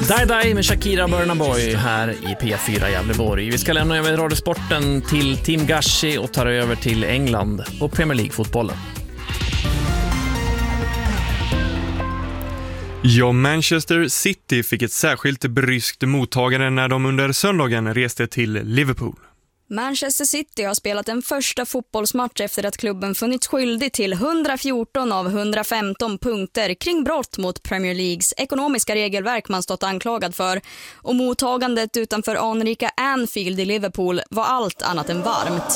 Die med Shakira Burna Boy här i P4 Gävleborg. Vi ska lämna över radiosporten till Team Gashi och tar över till England och Premier League-fotbollen. Ja, Manchester City fick ett särskilt bryskt mottagande när de under söndagen reste till Liverpool. Manchester City har spelat en första fotbollsmatch efter att klubben funnits skyldig till 114 av 115 punkter kring brott mot Premier Leagues ekonomiska regelverk man stått anklagad för. Och mottagandet utanför anrika Anfield i Liverpool var allt annat än varmt.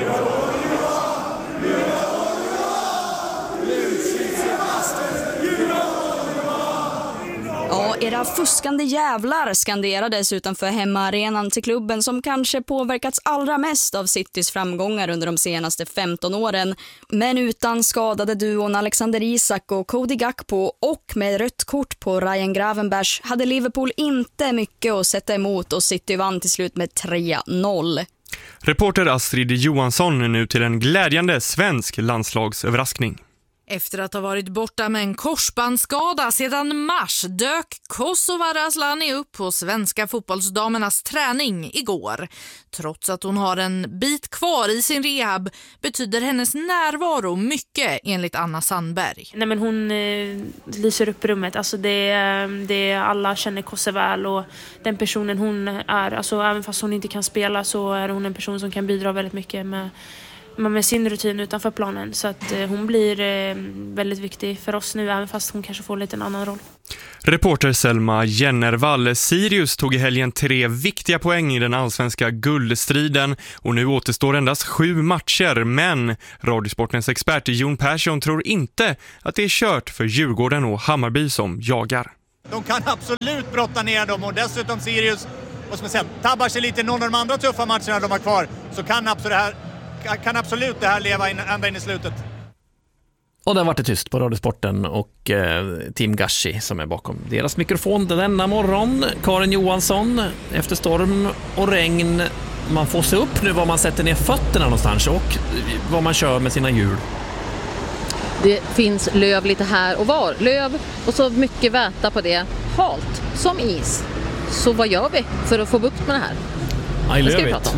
Ja, era fuskande jävlar skanderades utanför hemmaarenan till klubben som kanske påverkats allra mest av Citys framgångar under de senaste 15 åren. Men utan skadade duon Alexander Isak och Cody Gakpo och med rött kort på Ryan Gravenberch hade Liverpool inte mycket att sätta emot och City vann till slut med 3-0. Reporter Astrid Johansson är nu till en glädjande svensk landslagsöverraskning. Efter att ha varit borta med en korsbandsskada sedan mars dök Kosova Raslani upp på svenska fotbollsdamernas träning igår. Trots att hon har en bit kvar i sin rehab betyder hennes närvaro mycket enligt Anna Sandberg. Nej, men hon lyser upp rummet. Alltså det alla känner Kosova väl och den personen hon är, alltså även fast hon inte kan spela så är hon en person som kan bidra väldigt mycket med sin rutin utanför planen. Så att hon blir väldigt viktig för oss nu, även fast hon kanske får lite en annan roll. Reporter Selma Jennervall. Sirius tog i helgen 3 viktiga poäng i den allsvenska guldstriden och nu återstår endast 7 matcher. Men Radiosportens expert Jon Persson tror inte att det är kört för Djurgården och Hammarby som jagar. De kan absolut brotta ner dem och dessutom Sirius, och som jag säger, tabbar sig lite någon av de andra tuffa matcherna de har kvar, så kan absolut det här leva ända in i slutet. Och det har varit tyst på Radiosporten och Team Gashi som är bakom deras mikrofon denna morgon. Karin Johansson, efter storm och regn, man får se upp nu var man sätter ner fötterna någonstans och vad man kör med sina hjul. Det finns löv lite här och var. Löv och så mycket väta på det. Halt som is. Så vad gör vi för att få bukt med det här? Vad ska vi prata om?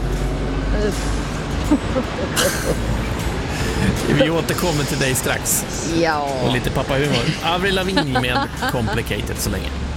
Vi återkommer till dig strax. Ja. Och lite pappahumor. Avril Lavigne med Complicated så länge.